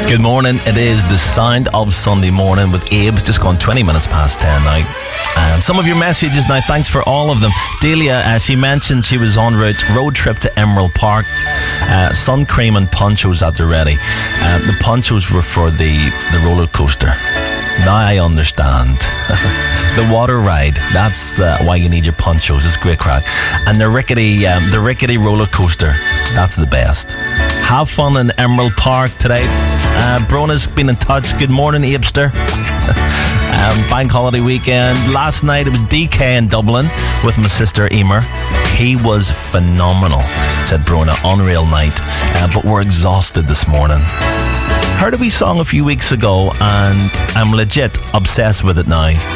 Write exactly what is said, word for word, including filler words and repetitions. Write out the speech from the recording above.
Good morning. It is the sound of Sunday morning with Abe. Just gone twenty minutes past ten now. And some of your messages now, thanks for all of them. Delia, uh, she mentioned she was en route, road trip to Emerald Park. Uh, sun cream and ponchos at the ready. Uh, the ponchos were for the, the roller coaster. Now I understand. The water ride, that's uh, why you need your ponchos. It's great crack. And the rickety, um, the rickety roller coaster, that's the best. Have fun in Emerald Park today. Uh, Brona's been in touch. Good morning, Abester. um, bank holiday weekend. Last night it was D K in Dublin with my sister Emer. He was phenomenal, said Brona. Unreal night. Uh, but we're exhausted this morning. Heard a wee song a few weeks ago and I'm legit obsessed with it now.